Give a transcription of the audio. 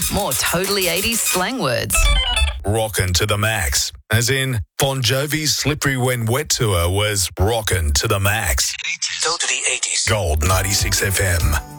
more totally 80s slang words. Rockin' to the max. As in, Bon Jovi's Slippery When Wet tour was rockin' to the max. Totally 80s. Gold 96 FM.